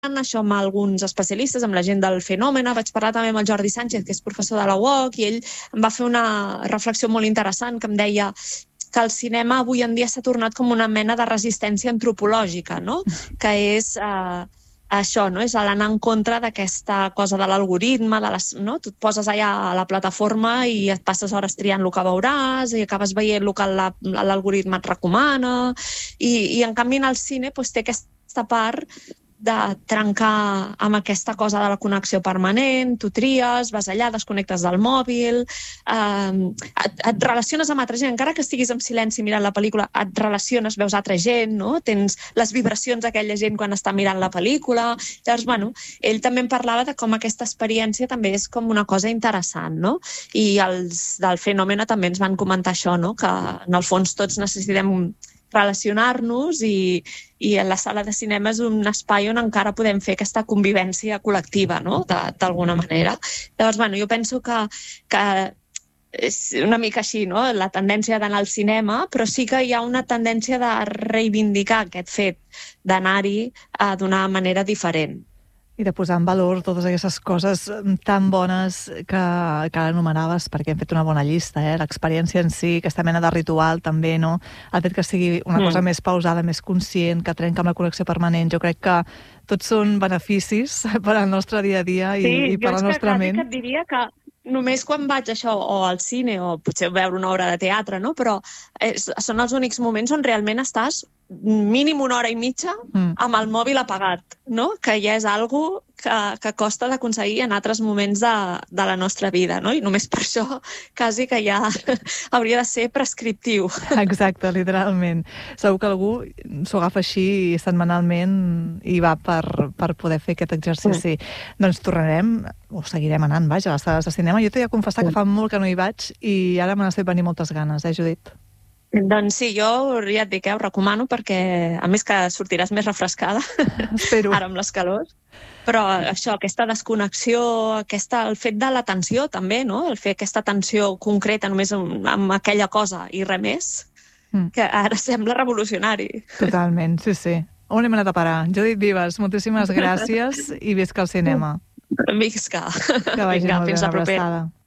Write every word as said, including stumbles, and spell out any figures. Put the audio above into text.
això amb alguns especialistes, amb la gent del Fenomen, vaig parlar també amb el Jordi Sánchez, que és professor de la U O C, i ell em va fer una reflexió molt interessant que em deia que el cinema avui en dia s'ha tornat com una mena de resistència antropològica, no? Que és eh, això, no? És l'anar en contra d'aquesta cosa de l'algoritme, de les, no? Tu et poses allà a la plataforma i et passes hores triant el que veuràs i acabes veient el que l'algoritme et recomana, i, i en canvi en el cine doncs, té aquesta part de trencar amb aquesta cosa de la connexió permanent, tu tries, vas allà, desconnectes del mòbil, eh, et, et relaciones amb altra gent, encara que estiguis en silenci mirant la pel·lícula, et relaciones, veus altra gent, no? Tens les vibracions d'aquella gent quan està mirant la pel·lícula. Llavors, bueno, ell també em parlava de com aquesta experiència també és com una cosa interessant, no? I els del Fenomen també ens van comentar això, no? Que en el fons tots necessitem relacionar-nos i, i a la sala de cinema és un espai on encara podem fer aquesta convivència col·lectiva, no? D'alguna manera. Llavors, bueno, jo penso que, que és una mica així, no? La tendència d'anar al cinema, però sí que hi ha una tendència de reivindicar aquest fet d'anar-hi uh, d'una manera diferent. I de posar en valor totes aquestes coses tan bones que, que anomenaves, perquè hem fet una bona llista, eh? L'experiència en si, aquesta mena de ritual també, no? El fet que sigui una mm. cosa més pausada, més conscient, que trenca amb la connexió permanent. Jo crec que tots són beneficis per al nostre dia a dia i, sí, i per la nostra ment. Sí, jo és que et diria que només quan vaig això, o al cine, o potser veure una obra de teatre, no? Però és, són els únics moments on realment estàs mínim una hora i mitja mm. amb el mòbil apagat, no? Que ja és algo que, que costa d'aconseguir en altres moments de, de la nostra vida, no? I només per això quasi que ja hauria de ser prescriptiu. Exacte, literalment. Segur que algú s'ho agafa així setmanalment i va per, per poder fer aquest exercici. Mm. Doncs tornarem, o seguirem anant, vaja, a les sales de cinema. Jo t'he de confessar que fa molt que no hi vaig i ara me n'has fet venir moltes ganes, eh, Judit? Doncs sí, jo ja et dic, eh, ho recomano perquè, a més que sortiràs més refrescada, espero, ara amb les calors, però això, aquesta desconnexió, aquesta, el fet de l'atenció també, no? El fer aquesta atenció concreta només amb, amb aquella cosa i res més, mm. que ara sembla revolucionari. Totalment, sí, sí. On hem anat a parar? Judit Vives, moltíssimes gràcies i visca el cinema. Visca. Que vagi Vinga, molt bé, fins una la propera. abraçada.